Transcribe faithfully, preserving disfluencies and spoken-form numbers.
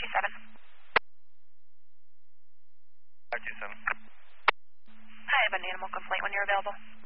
two seven. five two seven. Hi, I have an animal complaint when you're available.